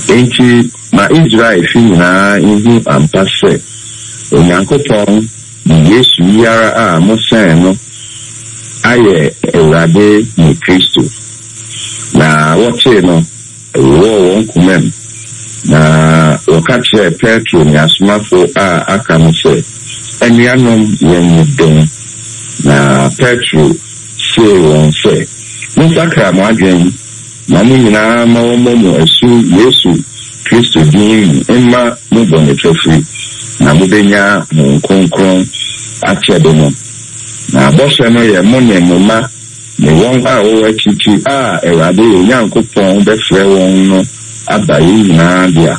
Enti ma Israel fi na ihu ampase Onyankopɔn Yesu yara a mosen no aye Ewurade ni Kristo na wote no won kumem na wakache Petro ni asomafo a aka no se enianom yenudon na Petro se won se musakra mo adwen na mo nyina ma wo mo esu Yesu Kristo din emma mo bone trofri na mo benya mo konkron achede no na bose no ye mo ne moma ne won a o achichi a Ewurade Onyankopɔn be frɛ won no abayi na dia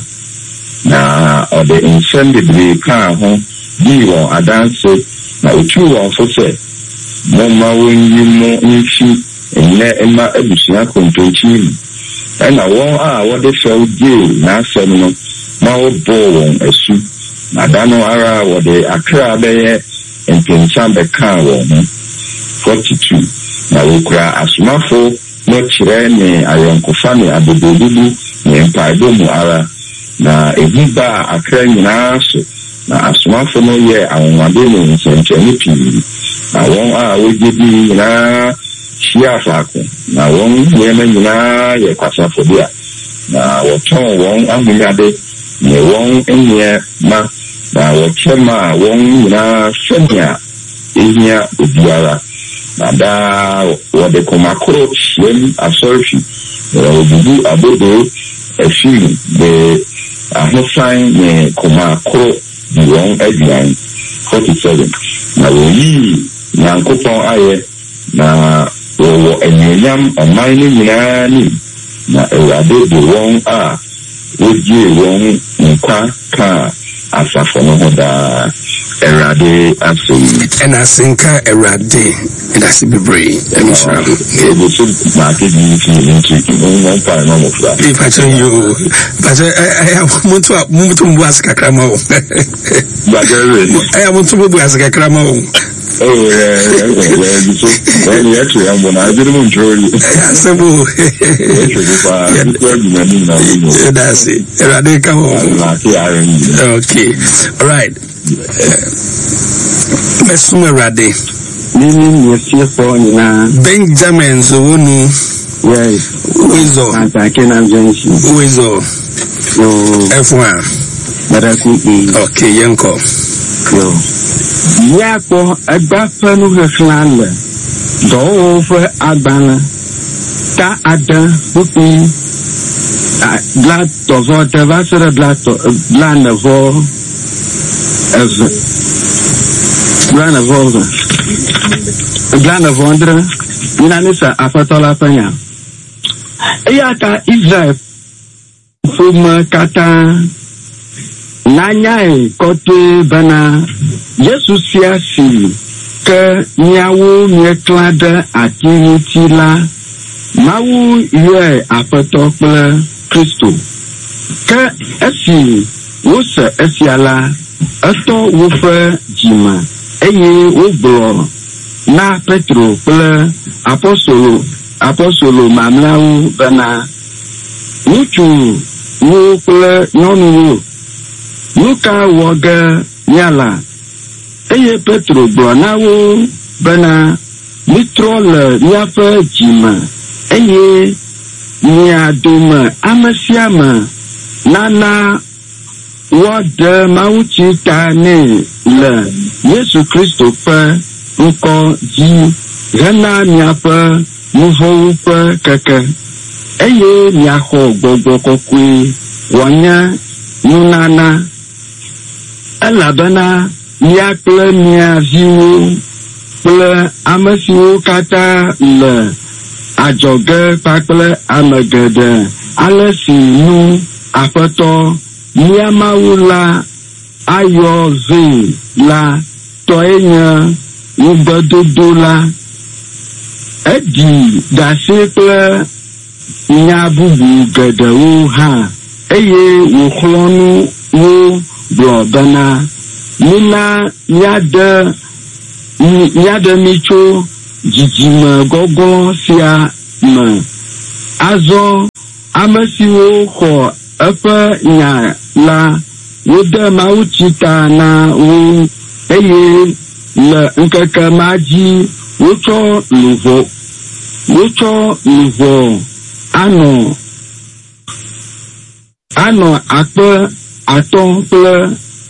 na ode nsɛm bebree ka ho bi won adanse na otu won fo sɛ mo ma won yi mo nchi enne emma abusua kontonchi na won a wode frɛ die na asɛm no ma wo bo won asu na dano ara wode akra bɛyɛ mpɛncha bɛka won 42 na wokura asomafo no kyerɛ ne ayɔnkofa ne abebebubu ne mpaebo mu ara na ebiba akra nyinaa so na asomafo no yɛ awonwade ne nsɛnkyɛnne pii na wɔn a wogye bi nyinaa hyia faako na wɔn nneɛma nyinaa yɛ kwasafobia na wɔtɔn wɔn ahonyade ne wɔn nneɛma na wɔkyɛma wɔn nyinaa sɛnea ehia obiara na da wɔde komakoro hyɛm asɔrefi wɔbubu abodo efiri de ahosan ne komakoro di wɔn aduan 47 na wɔyi Nyankopɔn ayɛ na wɔwɔ anuonyam ɔman no nyinaa ni na Ewurade de wɔn a wogye wɔn nkwa ka asafo no ho daa Ewurade aseyi ɛna senka Ewurade ɛdase bebree ɛmishra ebo so market ni nti no pa no mo fra e pa chen yo pa chen mutu mbu asakra ma o ba gere mutu mbu asakra ma o so when you actually am when I didn't enjoy it simple that's it Ewurade ka ho okay all right mesum Ewurade Nini yefo nyina Benjamin Zowonu yes Wizo Antakena Jensi Wizo F1 Baraku okay yenko yo Yako agbafa no hwehwala do for agbana ta ada bupi glad to whatever sort of glad for as Glana Vondra, Minanisa Afatola Panya. Eyata Israel Fuma Kata Nanyai Kote Bana Jesus Siasi Ke Nyawu Mieklada Atinitila Mawu Ye Apatokla Christo Ke Esi Wosa Esiala Ato Wufa Jima Eye Woblo na Petro ple apostolo mamlawo bana nuchu wo ple nyonu nuka woga nyala eye Petro blonawo bana mitrole nyafa jima eye nyadoma amasiama nana wode mauchi tane le Yesu Kristo pe nko ji gana miapa muhope keke eye miaho gbogbo kokwe wanya nunana elabana miakle miaviwo kple amesiwo kata le ajoge kpakple amegede alesi nu apeto miamawu la ayo ve la toenya Ubadodo la edi dase kple nyabubu gedewo ha eye wo klonu wo blobana nina nyade micho jijime gogo sia me azo amesiwo ko apa nya la woda mauchita na wo eye le nkeke maji wocho nuvo ano akpe aton kple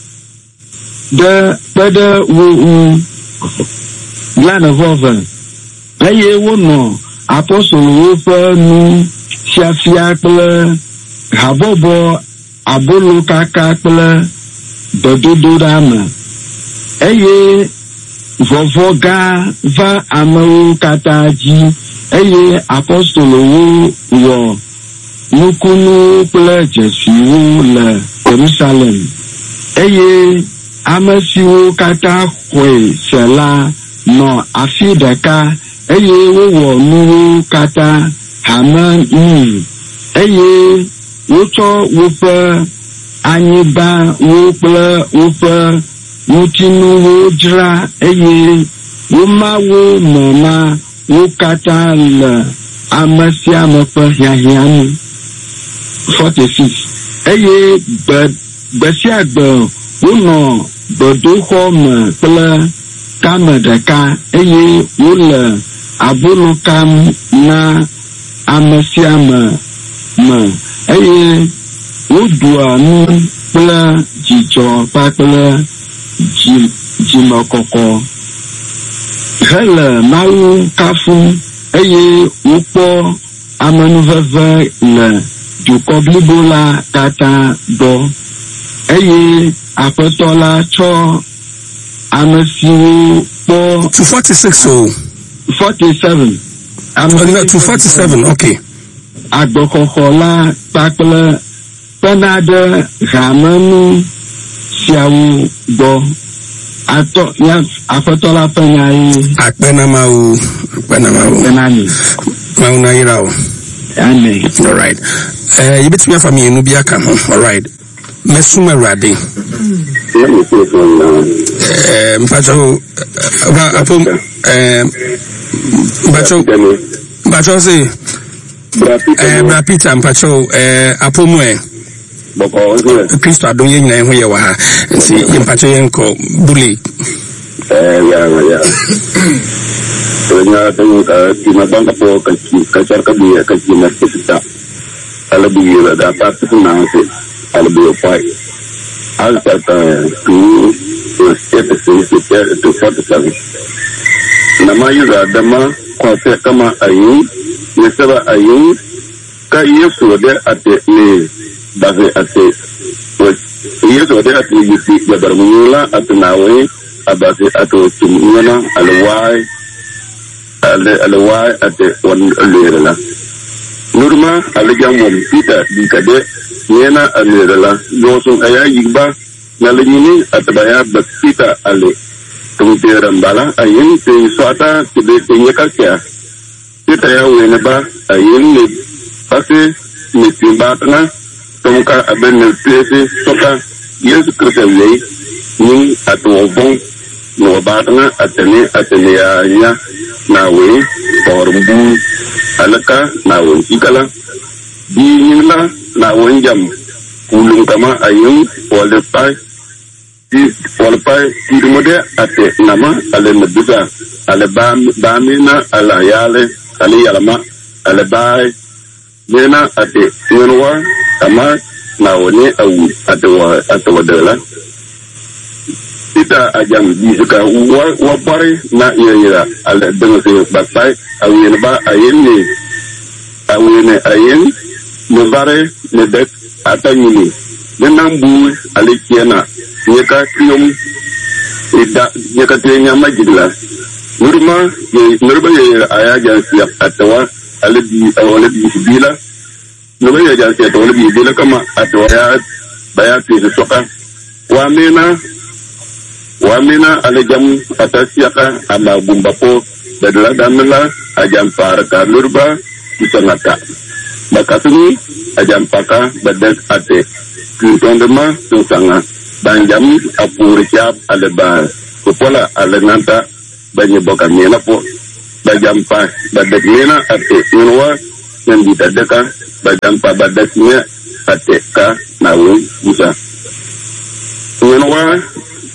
de pede wo glane vove eye wono apostol wo fe nu fiafia kple habobo abolo kaka kple dododo dame eye vovo ga va amewo kata dzi eye apostol wo wɔ nukunu kple dzesiwo le Jerusalem eye ame siwo kata xɔe se la nɔ afi ɖeka eye wowɔ nuwo kata hame nu eye wotsɔ woƒe anyigbawo kple woƒe ŋutinuwo dzra eye woma wo me na wo kata le ame sia ame ƒe hiahiã nu. 46 eye gbe sia gbe wonɔ gbedoxɔ me kple kame ɖeka eye wole abolo kam na ame sia ame me eye woɖua nu kple dzidzɔ kpakple dzimekɔkɔ hele Mawu kafum eye wokpɔ amenuveve le dukɔ blibo la katã gbɔ eye aƒetɔ la tsɔ ame siwo kpɔ to 46 o 47 to 47 okay agbɔxɔxɔ la kpakple kpena ɖe hamenu siawo gbɔ aƒetɔ la ƒe nya ye akpena mawu mawu na yira o amen. All right. You bet me for me no be aka ho. All right. Mesuma Awurade. Mpacho apom mpacho say bra Peter mpacho apomu Kristo adonye nyina ho ye wa ha. Nti mpacho yenko bully. Ya. Soalnya cuma bangka po kacar kabiya kacina kita. Kalau biya dapat itu nasi. Kalau biya pai. Al kata tu itu 47. Nama juga dama kuasa kama ayu. Nesaba ayu. Kaya sudah ate ni bagi ate. Ia sudah ate yusi bermula atau nawe. Abasi atau cumuna alawai ate wan alirala nurma alajamum kita dikade yena alirala yosun aya yigba nalini atbaya bakita ale tumteram bala ayin te swata tibe tenyeka kya kita ya wena ba ayin ne pase ne timbatna tumka aben plese soka yesu kristo lei ni atobon no batna atene ya nya na we orbu alaka na we ikala dinila na wenjam kulung kama ayun wale pai ti mode ate nama ale medusa ale bamina ala yale ale yalama ale bai nena ate wenwa kama na wone awu ate wadala kita ajang bisa wapari na iya ala dengan se batai awin ba ayen membare medek atanyini denambu alikiana nyeka kriom ida nyeka tenya majidla nurma ye aya jan siap atwa alabi bila nurma ye jan siap alabi bila kama atwa ya bayati soka Wamina alejam atasiaka ama gumbapo dadala damela ajam paraka lurba isangata bakasuni ajam paka badak ate kutondema susanga banjam apuricap aleba kupola alenanta banyiboka mena po bajam pa badak mena ate minwa yang ditadaka bajam pa badaknya ateka na we busa wenwa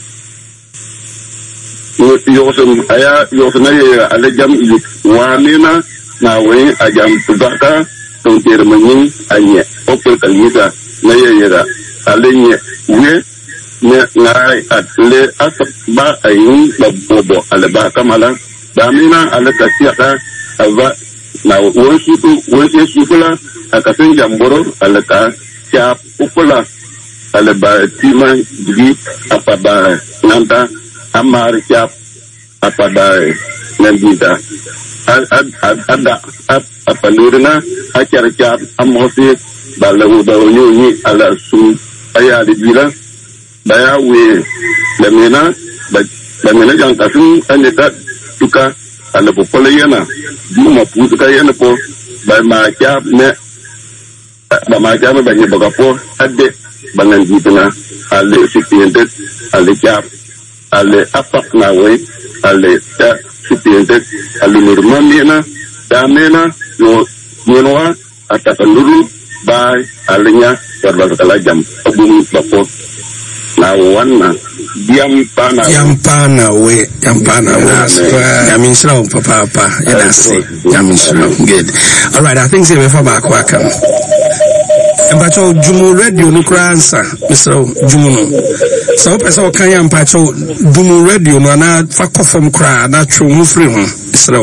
yosem ya alejam ilik wanena na we ajam tubaka tonter manin anye opel kalmita na yera alenye we ngai atle asba ayun babobo alba kamala damina alakasiaka ava na wonsu kula akasen jamboro alaka cha ukula alba tima di apada nanta amar cha apada nandita ada apalurna acar cha amosi balahu dawni ala su aya dibila baya we lamina jang kasu aneta tuka ala popola yana duma putuka yana po ba ma cha me ba ni bagapo adde bangan ditna ale sipiente ale cha ale apak na we ale ta sipiente ale normandina damena no yenwa atakanduru ba alenya berbakala jam abumi bapo na wana Yampana we Yamin slow papa Yamin slow good. All right, I think say before back welcome. Empacho Jumu radio no kransa Mr. Jumu so person kan ya empacho Jumu radio no na fa kofom kra na tru mu free ho Mr.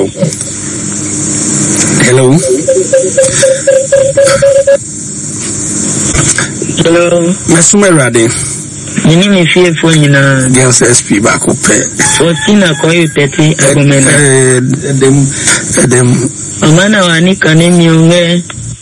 Hello Mesuma Rade Nini mi fie fo nyina Dios SP ba ko pe Osina ko yo tete agomena dem amana wani kanemi onge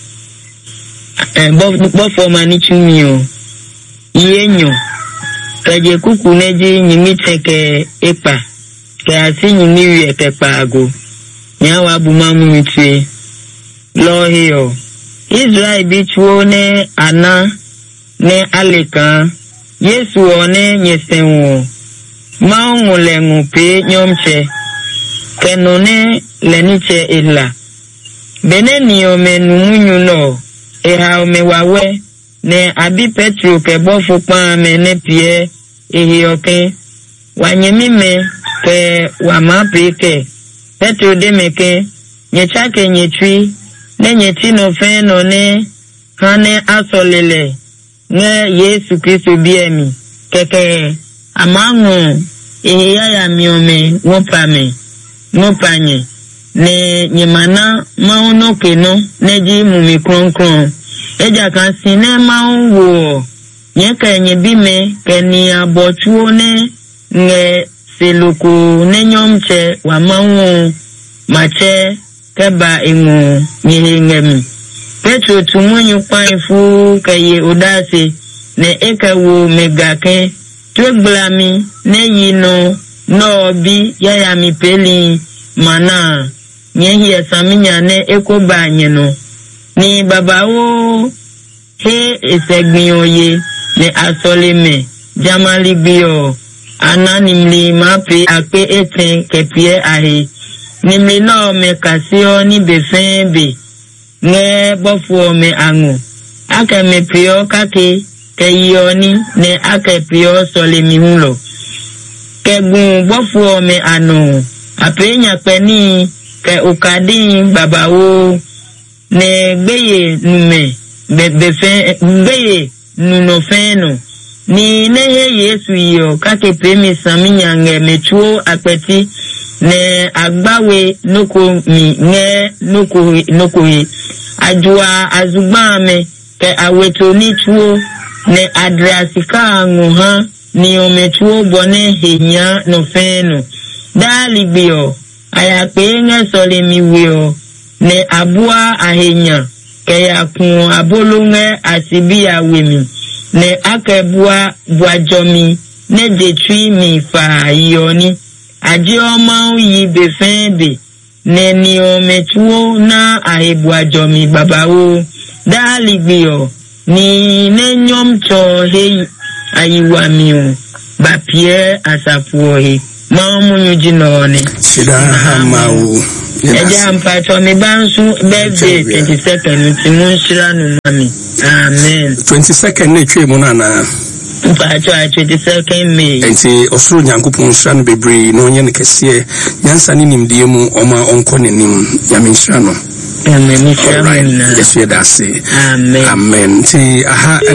bo fo mani chumio yenyo kaje kuku neji nyimi teke epa ke asi nyimi wi etepa ago nyawa bumamu mitwe lo hiyo Israel bichuo ne ana ne aleka Yesu one nyesenwo maungu lengu pe nyomche kenone leniche ila beneni omenumunyu lo eha omewawe ne abi petro kebofu pa mene pie ehioke wanyemime ke wamapike petro demeke nyechake nyetwi ne nyetino feno ne hane asolele ne Yesu Kristo biemi keke amangu ya miome ngopanye ne nyemana mauno keno neji mumi kronkron eja kansi ne maunwo nyeka nyebime keni abochuo ne nge seluku ne nyomche wa maunwo mache keba ingu nyihingemi Petro tumunyu kwaifu kaye odase ne ekawo megake tueglami ne yino no bi yaya mi peli mana nyehi esaminya ne ekoba nyeno ni babawo he esegbiyoye ne asoleme jamali bio ananimli mape ape eten kepie ahe nimli no me kasio ni befenbe ne bofu me angu aka me pio kake ke yoni ne aka pio solemi hulo ke gun bofu me anu apenya peni ke ukadin babawo ne gbeye nume befe gbeye nuno feno ni ne Yesu yo kake pemi saminya nge mechuo apeti ne agbawe noko mi nge noko ajua azugbame ke aweto ni chuo ne adrasika nguha ni omechuo bone henya no feno dali bio ayape nge sole miwio ne abua ahenya ke yakun abolunge asibia wemi ne akebua buajomi ne detui mi fa yoni ajioma yi befende ne ni omechuo na ahebuajomi babawo dali bio ni ne nyomcho he ayiwamio bapie asapuohe mamu nyujinone shida hamawu Eja mpato me bansu birthday 22nd timunshira no mami. Amen. 22nd na twe mu na Mpato 22nd May. Enti osoro Nyankopon shira no bebre no nye ne kese nyansa ne nimdie mu oma onko ne nim nyame shira no. Amen. Yes, that's it. Amen. Amen. See, aha.